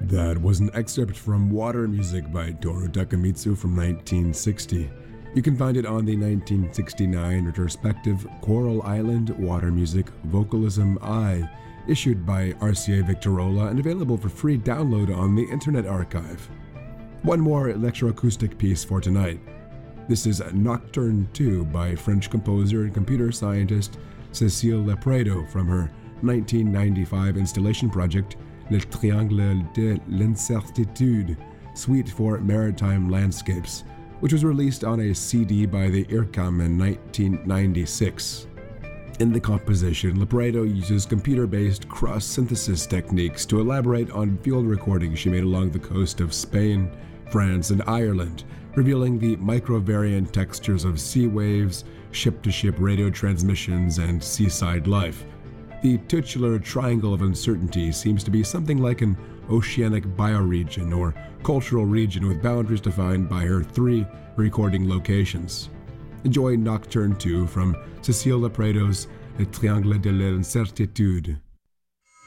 That was an excerpt from Water Music by Toru Takemitsu from 1960. You can find it on the 1969 retrospective Coral Island Water Music Vocalism I, issued by RCA Victorola and available for free download on the Internet Archive. One more electroacoustic piece for tonight. This is Nocturne 2 by French composer and computer scientist Cécile Lepredo from her 1995 installation project Le Triangle de l'Incertitude, Suite for Maritime Landscapes, which was released on a CD by the IRCAM in 1996. In the composition, Lepredo uses computer-based cross-synthesis techniques to elaborate on field recordings she made along the coast of Spain, France, and Ireland, revealing the microvariant textures of sea waves, ship-to-ship radio transmissions, and seaside life. The titular triangle of uncertainty seems to be something like an oceanic bioregion or cultural region with boundaries defined by her 3 recording locations. Enjoy Nocturne 2 from Cécile Lepredo's Le Triangle de l'Incertitude.